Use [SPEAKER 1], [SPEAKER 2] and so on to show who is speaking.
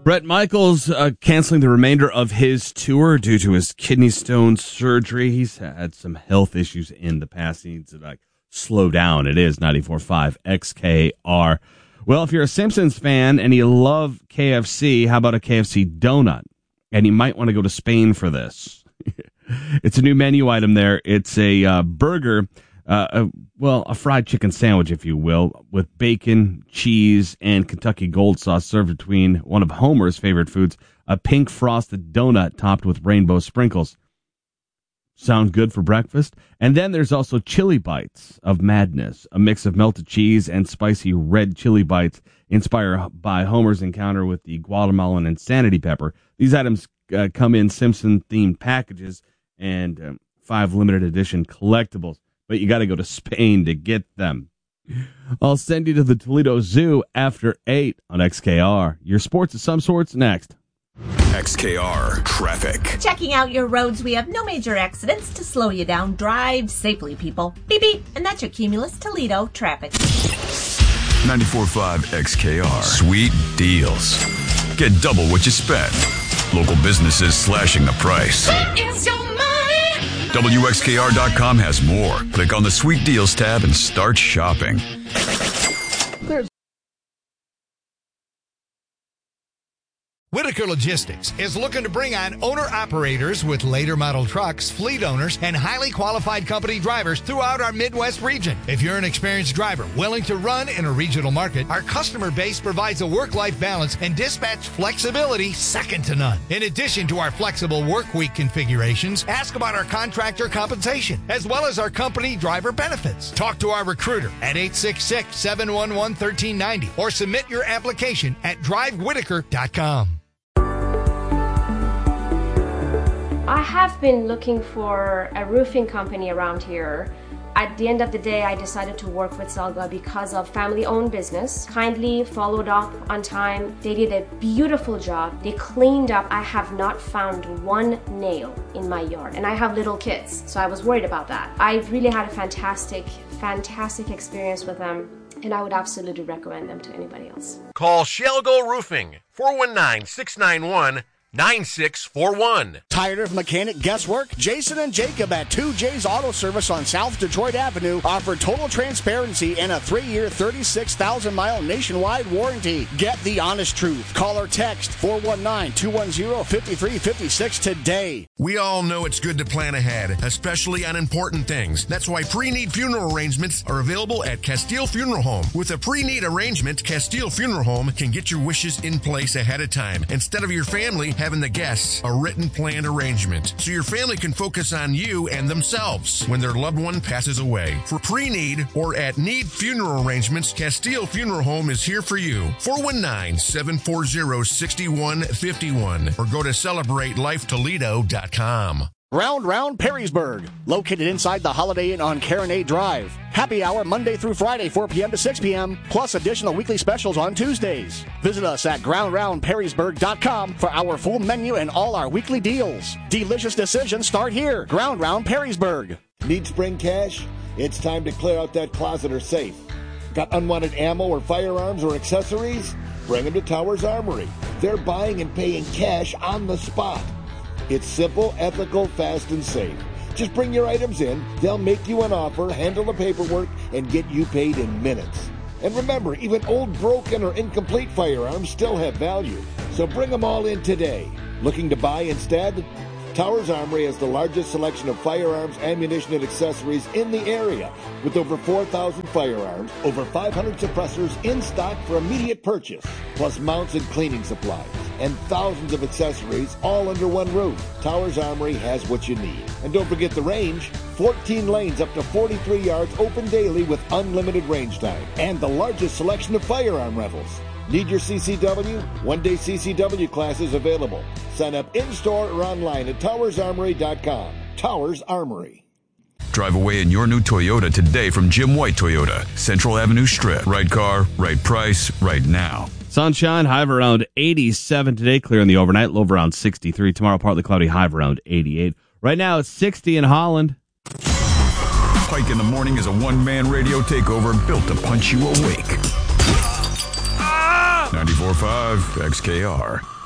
[SPEAKER 1] Bret Michaels canceling the remainder of his tour due to his kidney stone surgery. He's had some health issues in the past. He needs to slow down. It is 94.5 XKR. Well, if you're a Simpsons fan and you love KFC, how about a KFC donut? And you might want to go to Spain for this. It's a new menu item there. It's a burger, a fried chicken sandwich, if you will, with bacon, cheese, and Kentucky Gold sauce served between one of Homer's favorite foods, a pink frosted donut topped with rainbow sprinkles. Sound good for breakfast? And then there's also chili bites of madness, a mix of melted cheese and spicy red chili bites inspired by Homer's encounter with the Guatemalan insanity pepper. These items come in Simpson-themed packages and 5 limited edition collectibles. But you got to go to Spain to get them. I'll send you to the Toledo Zoo after 8 on XKR. Your sports of some sorts next.
[SPEAKER 2] XKR Traffic.
[SPEAKER 3] Checking out your roads. We have no major accidents to slow you down. Drive safely, people. Beep, beep. And that's your Cumulus Toledo traffic.
[SPEAKER 2] 94.5 XKR. Sweet deals. Get double what you spend. Local businesses slashing the price.
[SPEAKER 3] Where is your money?
[SPEAKER 2] WXKR.com has more. Click on the Sweet Deals tab and start shopping.
[SPEAKER 4] Whitaker Logistics is looking to bring on owner-operators with later model trucks, fleet owners, and highly qualified company drivers throughout our Midwest region. If you're an experienced driver willing to run in a regional market, our customer base provides a work-life balance and dispatch flexibility second to none. In addition to our flexible work week configurations, ask about our contractor compensation, as well as our company driver benefits. Talk to our recruiter at 866-711-1390 or submit your application at drivewhitaker.com.
[SPEAKER 5] I have been looking for a roofing company around here. At the end of the day, I decided to work with Selga because of family-owned business. Kindly followed up on time. They did a beautiful job. They cleaned up. I have not found one nail in my yard, and I have little kids, so I was worried about that. I really had a fantastic experience with them, and I would absolutely recommend them to anybody else.
[SPEAKER 6] Call Shelgo Roofing, 419-691-9641.
[SPEAKER 7] Tired of mechanic guesswork? Jason and Jacob at 2J's Auto Service on South Detroit Avenue offer total transparency and a 3-year, 36,000-mile nationwide warranty. Get the honest truth. Call or text 419-210-5356 today.
[SPEAKER 6] We all know it's good to plan ahead, especially on important things. That's why pre-need funeral arrangements are available at Castile Funeral Home. With a pre-need arrangement, Castile Funeral Home can get your wishes in place ahead of time, instead of your family having the guests a written planned arrangement, so your family can focus on you and themselves when their loved one passes away. For pre-need or at need funeral arrangements, Castile Funeral Home is here for you. 419-740-6151 or go to CelebrateLifeToledo.com.
[SPEAKER 7] Round Perrysburg, located inside the Holiday Inn on Caronade Drive. Happy hour Monday through Friday, 4 p.m. to 6 p.m., plus additional weekly specials on Tuesdays. Visit us at GroundRoundPerrysburg.com for our full menu and all our weekly deals. Delicious decisions start here. Ground Round Perrysburg.
[SPEAKER 8] Need spring cash? It's time to clear out that closet or safe. Got unwanted ammo or firearms or accessories? Bring them to Towers Armory. They're buying and paying cash on the spot. It's simple, ethical, fast, and safe. Just bring your items in, they'll make you an offer, handle the paperwork, and get you paid in minutes. And remember, even old, broken, or incomplete firearms still have value. So bring them all in today. Looking to buy instead? Towers Armory has the largest selection of firearms, ammunition, and accessories in the area, with over 4,000 firearms, over 500 suppressors in stock for immediate purchase, plus mounts and cleaning supplies, and thousands of accessories all under one roof. Towers Armory has what you need. And don't forget the range, 14 lanes up to 43 yards open daily with unlimited range time, and the largest selection of firearm rentals. Need your CCW? One-day CCW classes available. Sign up in-store or online at towersarmory.com. Towers Armory.
[SPEAKER 2] Drive away in your new Toyota today from Jim White Toyota. Central Avenue Strip. Right car, right price, right now.
[SPEAKER 1] Sunshine, high of around 87 today. Clear in the overnight, low of around 63. Tomorrow, partly cloudy, high of around 88. Right now, it's 60 in Holland.
[SPEAKER 2] Pike in the Morning is a one-man radio takeover built to punch you awake. 94.5 XKR.